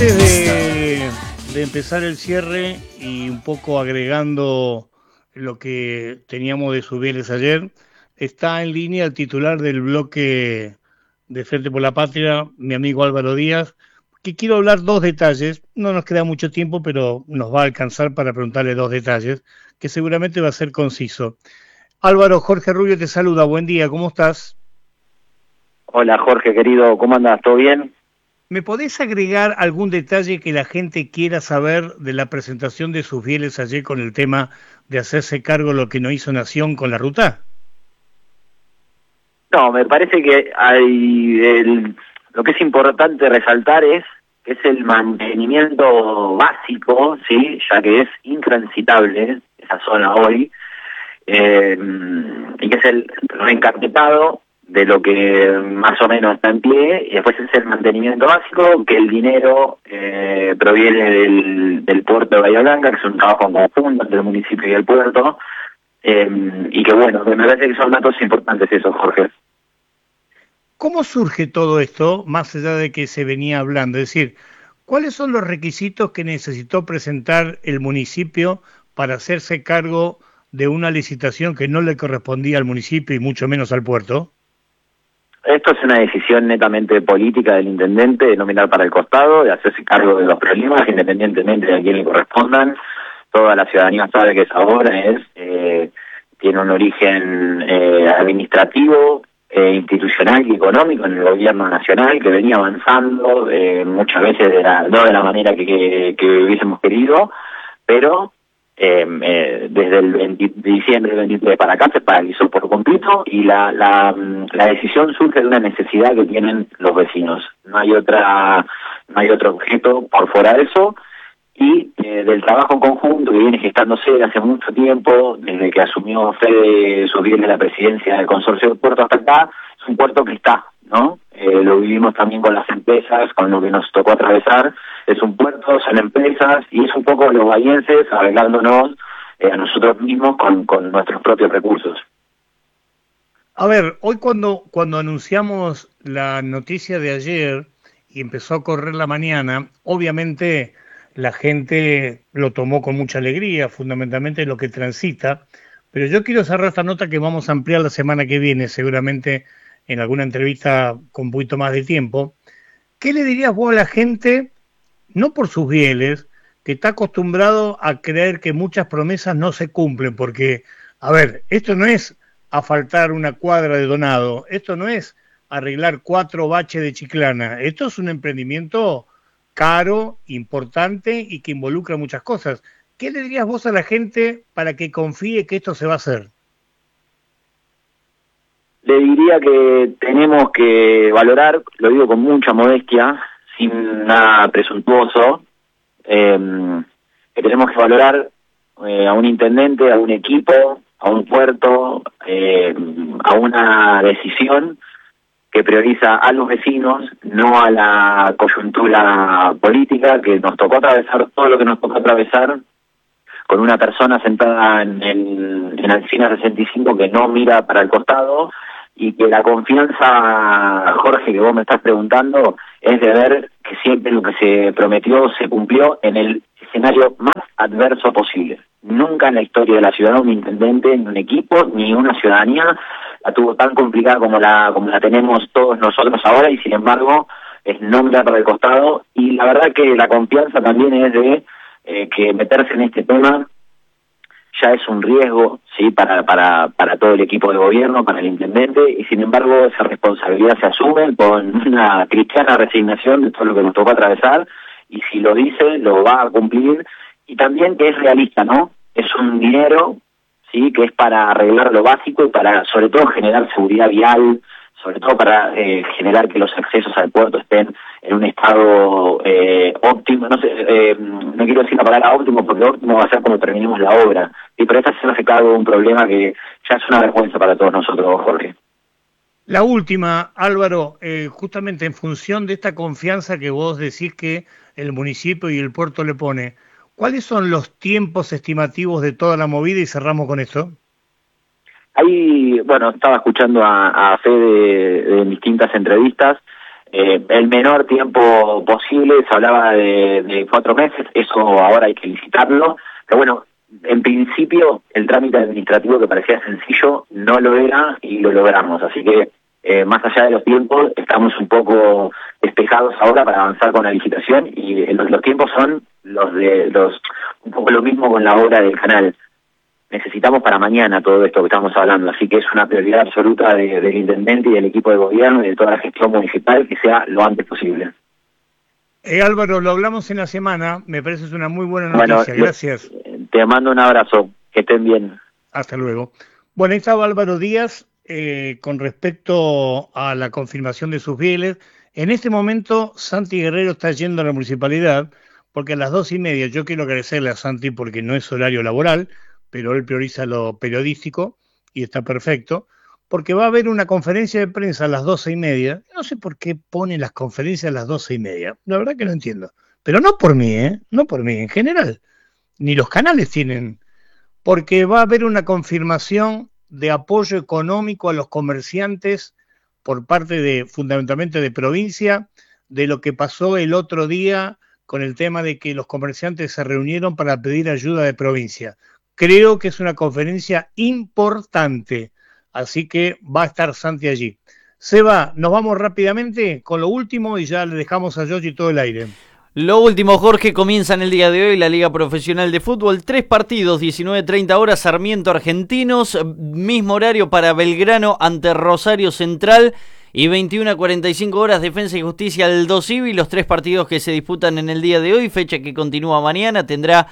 Antes de empezar el cierre y un poco agregando lo que teníamos de Subieles ayer, está en línea el titular del bloque de Frente por la Patria, mi amigo Álvaro Díaz, que quiero hablar dos detalles. No nos queda mucho tiempo, pero nos va a alcanzar para preguntarle dos detalles, que seguramente va a ser conciso. Álvaro, Jorge Rubio te saluda, buen día, ¿cómo estás? Hola Jorge, querido, ¿cómo andas? ¿Todo bien? ¿Me podés agregar algún detalle que la gente quiera saber de la presentación de sus fieles ayer con el tema de hacerse cargo de lo que no hizo Nación con la ruta? No, me parece que lo que es importante resaltar es que es el mantenimiento básico, ¿sí? Ya que es intransitable esa zona hoy, y que es el reencarpetado de lo que más o menos está en pie, y después es el mantenimiento básico, que el dinero proviene del puerto de Bahía Blanca, que es un trabajo en conjunto entre el municipio y el puerto, y que bueno, me parece que son datos importantes esos, Jorge. ¿Cómo surge todo esto, más allá de que se venía hablando? Es decir, ¿cuáles son los requisitos que necesitó presentar el municipio para hacerse cargo de una licitación que no le correspondía al municipio y mucho menos al puerto? Esto es una decisión netamente política del intendente de no mirar para el costado, de hacerse cargo de los problemas independientemente de a quién le correspondan. Toda la ciudadanía sabe que esa obra tiene un origen administrativo, institucional y económico en el gobierno nacional, que venía avanzando muchas veces no de la manera que hubiésemos querido, pero desde el 20 de diciembre del 23 para acá se paralizó por completo, y la decisión surge de una necesidad que tienen los vecinos. No hay otro objeto por fuera de eso, y del trabajo en conjunto que viene gestándose hace mucho tiempo, desde que asumió Fede Subiel la presidencia del consorcio del puerto hasta acá. Es un puerto que está, ¿no? Lo vivimos también con las empresas, con lo que nos tocó atravesar. Es un puerto, son empresas, y es un poco los bahienses arreglándonos a nosotros mismos con nuestros propios recursos. A ver, hoy cuando anunciamos la noticia de ayer y empezó a correr la mañana, obviamente la gente lo tomó con mucha alegría, fundamentalmente lo que transita, pero yo quiero cerrar esta nota que vamos a ampliar la semana que viene, seguramente en alguna entrevista con un poquito más de tiempo. ¿Qué le dirías vos a la gente, no por sus bieles, que está acostumbrado a creer que muchas promesas no se cumplen? Porque, a ver, esto no es asfaltar una cuadra de Donado, esto no es arreglar 4 baches de Chiclana, esto es un emprendimiento caro, importante y que involucra muchas cosas. ¿Qué le dirías vos a la gente para que confíe que esto se va a hacer? Le diría que tenemos que valorar, lo digo con mucha modestia, sin nada presuntuoso, que tenemos que valorar a un intendente, a un equipo, a un puerto, a una decisión que prioriza a los vecinos, no a la coyuntura política que nos tocó atravesar, todo lo que nos tocó atravesar, con una persona sentada en Alsina 65 que no mira para el costado, y que la confianza, Jorge, que vos me estás preguntando, es de ver que siempre lo que se prometió se cumplió en el escenario más adverso posible. Nunca en la historia de la ciudad un intendente, ni un equipo, ni una ciudadanía la tuvo tan complicada como la tenemos todos nosotros ahora, y sin embargo es no mirar para el costado. Y la verdad que la confianza también es de que meterse en este tema ya es un riesgo, sí, para todo el equipo de gobierno, para el intendente, y sin embargo esa responsabilidad se asume con una cristiana resignación de todo lo que nos tocó atravesar, y si lo dice, lo va a cumplir, y también que es realista, ¿no? Es un dinero, sí, que es para arreglar lo básico y para, sobre todo, generar seguridad vial, sobre todo para generar que los accesos al puerto estén en un estado óptimo. No sé, no quiero decir la palabra óptimo, porque óptimo va a ser cuando terminemos la obra, y pero esta se hace cargo de un problema que ya es una vergüenza para todos nosotros, Jorge. La última, Álvaro, justamente en función de esta confianza que vos decís que el municipio y el puerto le pone, ¿cuáles son los tiempos estimativos de toda la movida? Y cerramos con esto. Ahí, bueno, estaba escuchando a Fede en distintas entrevistas. el menor tiempo posible. Se hablaba de 4 meses, eso ahora hay que licitarlo, pero bueno, en principio el trámite administrativo que parecía sencillo no lo era y lo logramos, así que más allá de los tiempos estamos un poco despejados ahora para avanzar con la licitación, y los tiempos son un poco lo mismo con la obra del canal. Necesitamos para mañana todo esto que estamos hablando, así que es una prioridad absoluta del intendente y del equipo de gobierno y de toda la gestión municipal que sea lo antes posible. Álvaro, lo hablamos en la semana, me parece es una muy buena noticia, gracias. Te mando un abrazo, que estén bien. Hasta luego. Bueno, ahí estaba Álvaro Díaz con respecto a la confirmación de sus fieles. En este momento Santi Guerrero está yendo a la municipalidad porque a las 2:30, yo quiero agradecerle a Santi porque no es horario laboral, pero él prioriza lo periodístico y está perfecto, porque va a haber una conferencia de prensa a las 12:30. No sé por qué pone las conferencias a las 12:30, la verdad que no entiendo. Pero no por mí, no por mí, en general. Ni los canales tienen, porque va a haber una confirmación de apoyo económico a los comerciantes por parte fundamentalmente de provincia, de lo que pasó el otro día con el tema de que los comerciantes se reunieron para pedir ayuda de provincia. Creo que es una conferencia importante, así que va a estar Santi allí. Seba, nos vamos rápidamente con lo último y ya le dejamos a Yoshi todo el aire. Lo último, Jorge, comienza en el día de hoy la Liga Profesional de Fútbol. 3 partidos, 19:30 horas, Sarmiento Argentinos, mismo horario para Belgrano ante Rosario Central, y 21:45 horas, Defensa y Justicia Aldo Civi. Los 3 partidos que se disputan en el día de hoy, fecha que continúa mañana, tendrá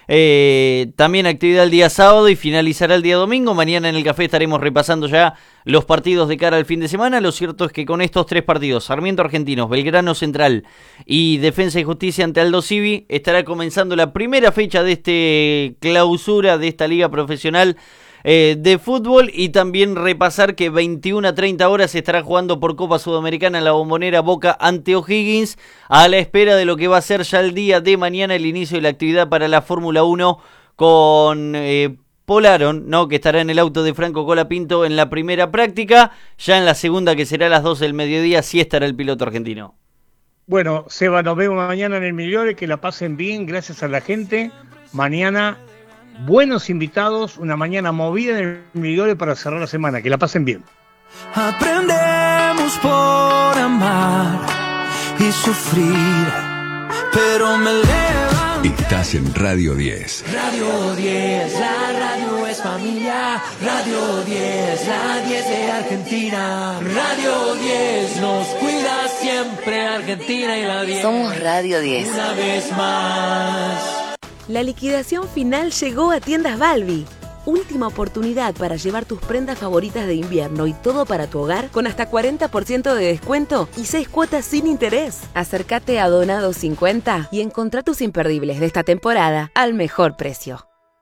también actividad el día sábado y finalizará el día domingo. Mañana en el café estaremos repasando ya los partidos de cara al fin de semana. Lo cierto es que con estos 3 partidos, Sarmiento Argentinos, Belgrano Central y Defensa y Justicia ante Aldo Civi, estará comenzando la primera fecha de clausura de esta liga profesional de fútbol. Y también repasar que 21:30 horas se estará jugando por Copa Sudamericana en la Bombonera Boca ante O'Higgins, a la espera de lo que va a ser ya el día de mañana el inicio de la actividad para la Fórmula 1 con Polaron, ¿no?, que estará en el auto de Franco Colapinto en la primera práctica. Ya en la segunda, que será a las 12 del mediodía, sí estará el piloto argentino. Bueno, Seba, nos vemos mañana en el Migliore, que la pasen bien, gracias a la gente. Mañana buenos invitados, una mañana movida en el Migliore para cerrar la semana, que la pasen bien. Aprendemos por amar y sufrir, pero me levanto. Estás en Radio 10. Radio 10, la radio es familia. Radio 10, la 10 de Argentina. Radio 10 nos cuida siempre, Argentina y la 10. Somos Radio 10. Una vez más. La liquidación final llegó a Tiendas Balbi. Última oportunidad para llevar tus prendas favoritas de invierno y todo para tu hogar con hasta 40% de descuento y 6 cuotas sin interés. Acércate a Donado 50 y encontrá tus imperdibles de esta temporada al mejor precio.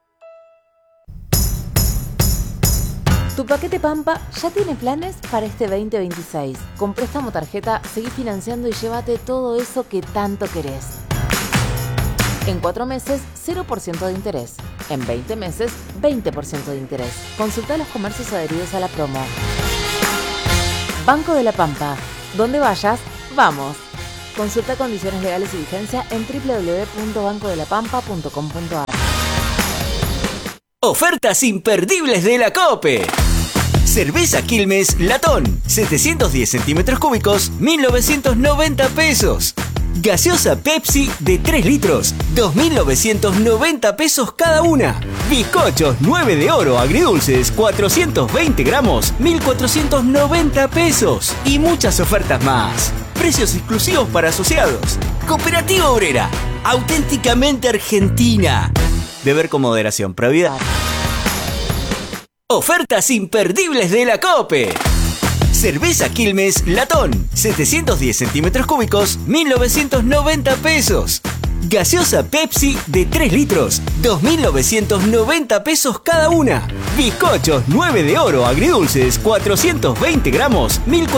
Tu paquete Pampa ya tiene planes para este 2026. Con préstamo tarjeta, seguí financiando y llévate todo eso que tanto querés. En 4 meses, 0% de interés. En 20 meses, 20% de interés. Consulta los comercios adheridos a la promo. Banco de la Pampa. Donde vayas, vamos. Consulta condiciones legales y vigencia en www.bancodelapampa.com.ar. Ofertas imperdibles de la COPE. Cerveza Quilmes Latón, 710 centímetros cúbicos, 1.990 pesos. Gaseosa Pepsi de 3 litros, 2.990 pesos cada una. Bizcochos 9 de oro agridulces, 420 gramos, 1.490 pesos. Y muchas ofertas más. Precios exclusivos para asociados. Cooperativa Obrera, auténticamente argentina. Beber con moderación. Prohibida. Ofertas imperdibles de la COPE. Cerveza Quilmes Latón, 710 centímetros cúbicos, 1.990 pesos. Gaseosa Pepsi de 3 litros, 2.990 pesos cada una. Bizcochos 9 de oro agridulces, 420 gramos, 1.490